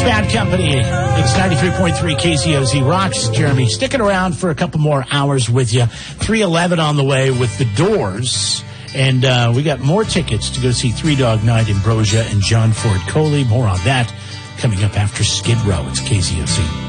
Bad Company. It's 93.3 KZOZ Rocks. Jeremy sticking around for a couple more hours with you. 3:11 on the way with The Doors. And we got more tickets to go see Three Dog Night, Ambrosia, and John Ford Coley. More on that coming up after Skid Row. It's KZOZ.